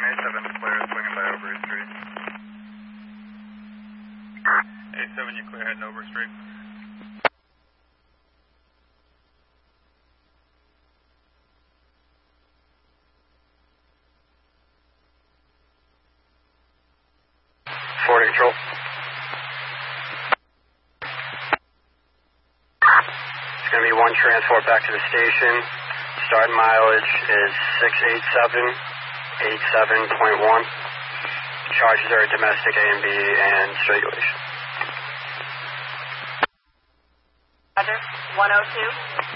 A7 clear, swinging by Overy Street. A7, you clear heading Overy Street. Forward control. It's going to be one transport back to the station. Starting mileage is 687.87.1. Charges are domestic A and B and strangulation. Roger, 102.